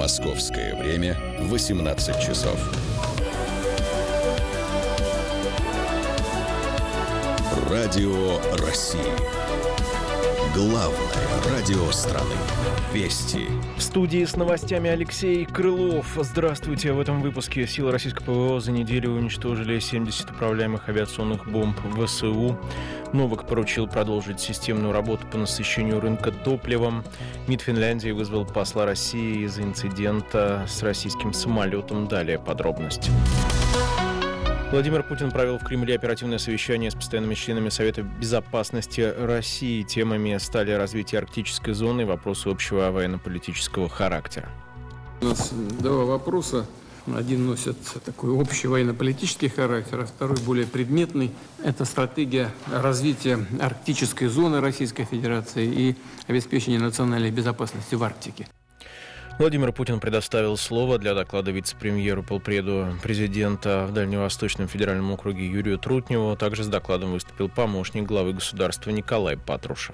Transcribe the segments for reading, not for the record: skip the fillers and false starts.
Московское время 18 часов. Радио России. Главное радио страны. Вести. В студии с новостями Алексей Крылов. Здравствуйте. В этом выпуске силы российского ПВО за неделю уничтожили 70 управляемых авиационных бомб ВСУ. Новак поручил продолжить системную работу по насыщению рынка топливом. МИД Финляндии вызвал посла России из-за инцидента с российским самолетом. Далее подробности. Владимир Путин провел в Кремле оперативное совещание с постоянными членами Совета безопасности России. Темами стали развитие арктической зоны и вопросы общего военно-политического характера. У нас два вопроса. Один носит такой общий военно-политический характер, а второй более предметный. Это стратегия развития арктической зоны Российской Федерации и обеспечения национальной безопасности в Арктике. Владимир Путин предоставил слово для доклада вице-премьеру, полпреду президента в Дальневосточном федеральном округе Юрию Трутневу. Также с докладом выступил помощник главы государства Николай Патрушев.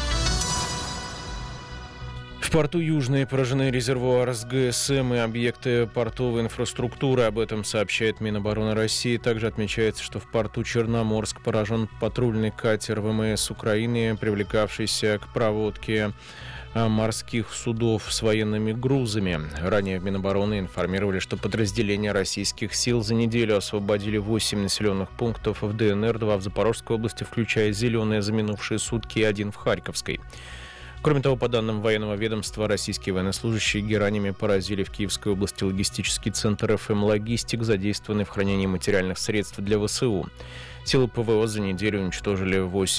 В порту Южный поражены резервуар с ГСМ и объекты портовой инфраструктуры. Об этом сообщает Минобороны России. Также отмечается, что в порту Черноморск поражен патрульный катер ВМС Украины, привлекавшийся к проводке морских судов с военными грузами. Ранее в Минобороны информировали, что подразделения российских сил за неделю освободили 8 населенных пунктов в ДНР, 2 в Запорожской области, включая Зеленые за минувшие сутки и 1 в Харьковской. Кроме того, по данным военного ведомства, российские военнослужащие геранями поразили в Киевской области логистический центр ФМ «Логистик», задействованный в хранении материальных средств для ВСУ. Силы ПВО за неделю уничтожили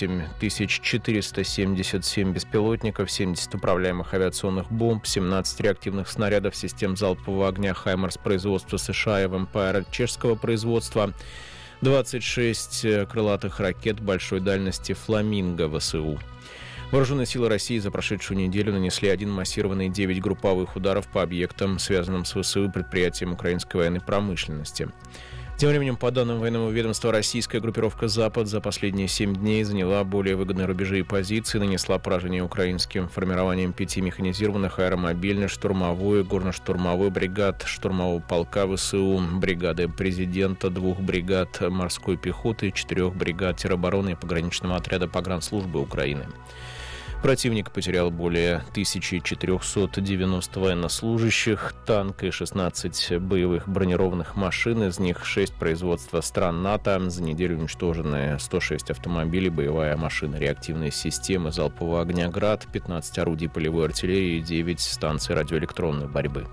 8477 беспилотников, 70 управляемых авиационных бомб, 17 реактивных снарядов систем залпового огня «Хаймарс» производства США и «Вампайр» чешского производства, 26 крылатых ракет большой дальности «Фламинго» ВСУ. Вооруженные силы России за прошедшую неделю нанесли 1 массированный 9 групповых ударов по объектам, связанным с ВСУ и предприятиям украинской военной промышленности. Тем временем, по данным военного ведомства, российская группировка «Запад» за последние 7 дней заняла более выгодные рубежи и позиции, нанесла поражение украинским формированиям 5 механизированных аэромобильных, штурмовой, горно-штурмовой бригад, штурмового полка ВСУ, бригады президента, 2 бригад морской пехоты, 4 бригад теробороны и пограничного отряда погранслужбы Украины. Противник потерял более 1490 военнослужащих, танк и 16 боевых бронированных машин, из них 6 производства стран НАТО. За неделю уничтожены 106 автомобилей, боевая машина, реактивные системы залпового огня «Град», 15 орудий полевой артиллерии и 9 станций радиоэлектронной борьбы.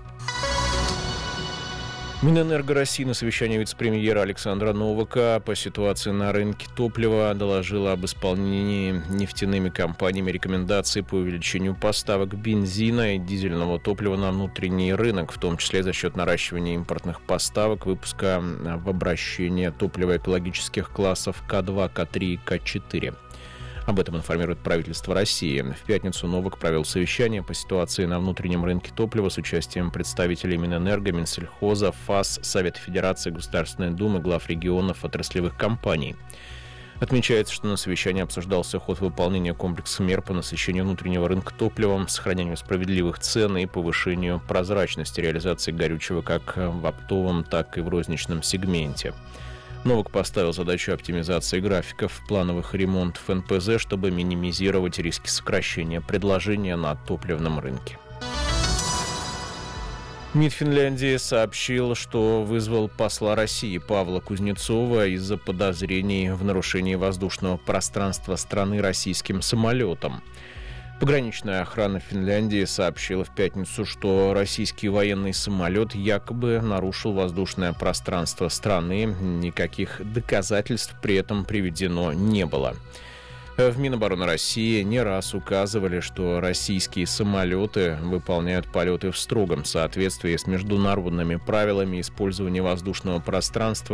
Минэнерго России на совещании вице-премьера Александра Новака по ситуации на рынке топлива доложила об исполнении нефтяными компаниями рекомендаций по увеличению поставок бензина и дизельного топлива на внутренний рынок, в том числе за счет наращивания импортных поставок, выпуска в обращение топлива экологических классов К2, К3 и К4. Об этом информирует правительство России. В пятницу Новак провел совещание по ситуации на внутреннем рынке топлива с участием представителей Минэнерго, Минсельхоза, ФАС, Совета Федерации, Государственной Думы, глав регионов, отраслевых компаний. Отмечается, что на совещании обсуждался ход выполнения комплекса мер по насыщению внутреннего рынка топливом, сохранению справедливых цен и повышению прозрачности реализации горючего как в оптовом, так и в розничном сегменте. Новак поставил задачу оптимизации графиков плановых ремонтов НПЗ, чтобы минимизировать риски сокращения предложения на топливном рынке. МИД Финляндии сообщил, что вызвал посла России Павла Кузнецова из-за подозрений в нарушении воздушного пространства страны российским самолетом. Пограничная охрана Финляндии сообщила в пятницу, что российский военный самолет якобы нарушил воздушное пространство страны. Никаких доказательств при этом приведено не было. В Минобороны России не раз указывали, что российские самолеты выполняют полеты в строгом соответствии с международными правилами использования воздушного пространства